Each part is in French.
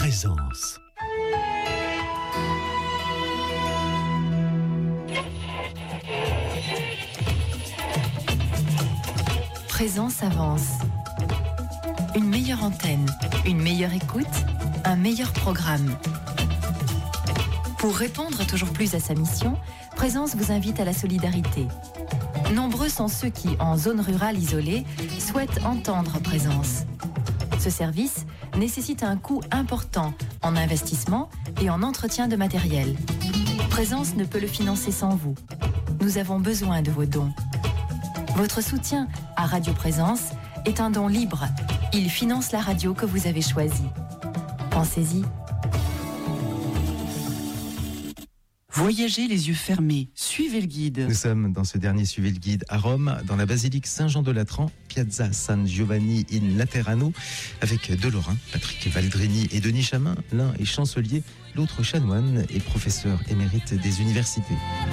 Présence. Présence avance. Une meilleure antenne, une meilleure écoute, un meilleur programme. Pour répondre toujours plus à sa mission, Présence vous invite à la solidarité. Nombreux sont ceux qui, en zone rurale isolée, souhaitent entendre Présence. Ce service nécessite un coût important en investissement et en entretien de matériel. Présence ne peut le financer sans vous. Nous avons besoin de vos dons. Votre soutien à Radio Présence est un don libre. Il finance la radio que vous avez choisie. Pensez-y. Voyagez les yeux fermés, suivez le guide. Nous sommes dans ce dernier Suivez le guide à Rome, dans la basilique Saint-Jean-de-Latran, Piazza San Giovanni in Laterano, avec deux Lorrains, Patrick Valdrini et Denis Chamin. L'un est chancelier, l'autre chanoine et professeur émérite des universités.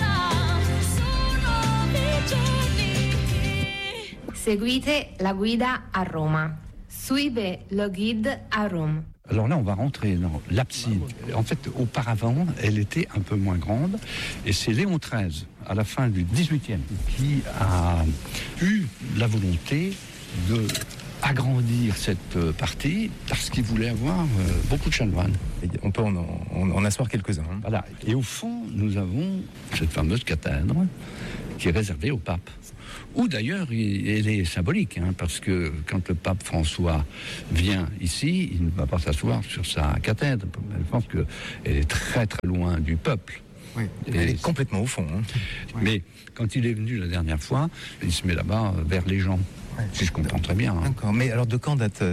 Seguite la guida a Roma. Suive le guide a Rome. Alors là, on va rentrer dans l'abside. En fait, auparavant, elle était un peu moins grande. Et c'est Léon XIII, à la fin du XVIIIe, qui a eu la volonté de agrandir cette partie parce qu'il voulait avoir beaucoup de chanoines. On peut en asseoir quelques-uns. Hein. Voilà. Et au fond, nous avons cette fameuse cathèdre qui est réservée au pape. Ou d'ailleurs, elle est symbolique, hein, parce que quand le pape François vient ici, il ne va pas s'asseoir sur sa cathèdre. Je pense qu'elle est très très loin du peuple. Oui, elle est complètement au fond. Hein. Mais quand il est venu la dernière fois, il se met là-bas vers les gens, si je comprends très bien. Hein. D'accord, mais alors de quand date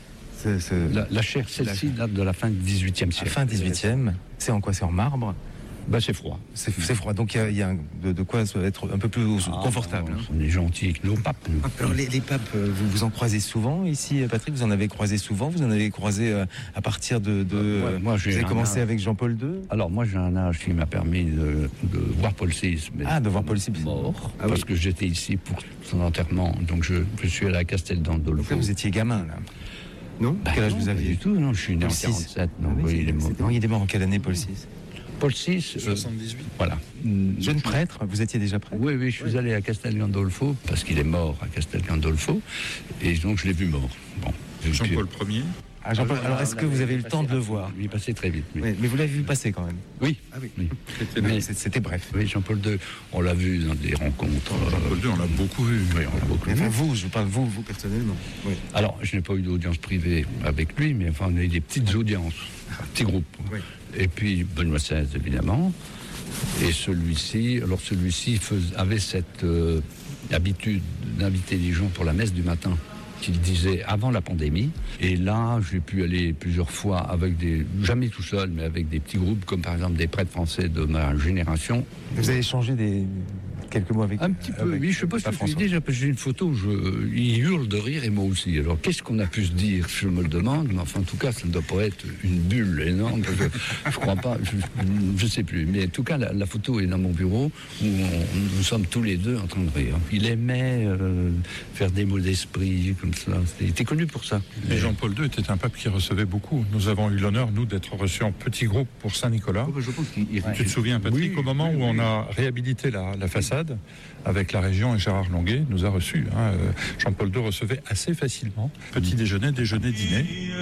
la chaire, celle-ci date de la fin du XVIIIe siècle. La fin 18e, c'est en quoi? C'est en marbre? Ben, c'est froid. C'est froid, donc il y a de quoi être un peu plus confortable. Hein. On est gentil avec nos papes. Nous. Alors les papes, vous en croisez souvent ici, Patrick? Vous en avez croisé souvent? Vous en avez croisé à partir de... moi, vous avez commencé avec Jean-Paul II? Alors moi j'ai un âge qui m'a permis de voir Paul VI. Mais de voir Paul VI mort. Parce que j'étais ici pour son enterrement. Donc je suis allé à Castel Gandolfo. Donc là, vous étiez gamin, là? Non? Quel âge vous aviez? Pas du tout, non, je suis né en 47. Donc il est mort. Il est mort en quelle année, Paul VI? Paul VI, 78. Voilà. Jeune prêtre, vous étiez déjà prêtre? Oui, je suis allé à Castel Gandolfo parce qu'il est mort à Castel Gandolfo et donc je l'ai vu mort. Bon. Jean-Paul Ier. Ah, Jean-Paul, alors est-ce que vous avez eu le temps de le voir? Il est passé très vite. Oui, mais vous l'avez vu passer quand même? Oui. Ah oui. Mais c'était bref. Oui, Jean-Paul II, on l'a vu dans des rencontres. Jean-Paul II, on l'a beaucoup vu. Oui, on l'a beaucoup vu. Enfin, je parle vous personnellement. Oui. Alors, je n'ai pas eu d'audience privée avec lui, mais enfin, on a eu des petites audiences, petits groupes. Oui. Et puis Benoît XVI, évidemment. Et celui-ci avait cette habitude d'inviter les gens pour la messe du matin, qu'il disait avant la pandémie. Et là, j'ai pu aller plusieurs fois avec jamais tout seul, mais avec des petits groupes, comme par exemple des prêtres français de ma génération. Vous avez échangé quelques mots avec... Un petit peu, oui, je ne sais pas si vous déjà, parce que j'ai une photo où il hurle de rire et moi aussi. Alors, qu'est-ce qu'on a pu se dire? Je me le demande, mais enfin, en tout cas, ça ne doit pas être une bulle énorme, parce que je ne crois pas, je ne sais plus. Mais en tout cas, la photo est dans mon bureau, où nous sommes tous les deux en train de rire. Il aimait faire des mots d'esprit, comme ça. Il était connu pour ça. Et Jean-Paul II était un pape qui recevait beaucoup. Nous avons eu l'honneur, nous, d'être reçus en petit groupe pour Saint-Nicolas. Tu te souviens, Patrick, au moment où on a réhabilité la façade, avec la région et Gérard Longuet nous a reçus. Jean-Paul II recevait assez facilement. Petit déjeuner, dîner.